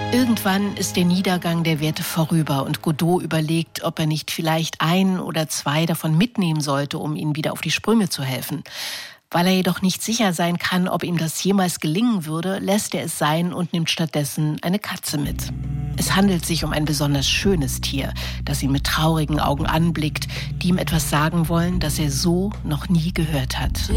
Irgendwann ist der Niedergang der Werte vorüber und Godot überlegt, ob er nicht vielleicht 1 oder 2 davon mitnehmen sollte, um ihnen wieder auf die Sprünge zu helfen. Weil er jedoch nicht sicher sein kann, ob ihm das jemals gelingen würde, lässt er es sein und nimmt stattdessen eine Katze mit. Es handelt sich um ein besonders schönes Tier, das ihn mit traurigen Augen anblickt, die ihm etwas sagen wollen, das er so noch nie gehört hat.